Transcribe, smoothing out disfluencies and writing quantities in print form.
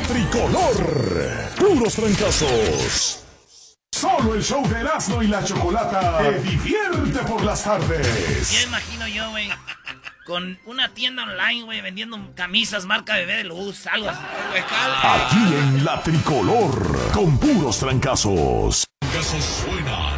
tricolor. Puros trancazos. Solo el show de Erasmo y la Chocolata te divierte por las tardes. Ya imagino yo, güey, con una tienda online, güey, vendiendo camisas marca Bebé de Luz, algo así. Aquí en la tricolor, con puros trancazos. Trancazos suenan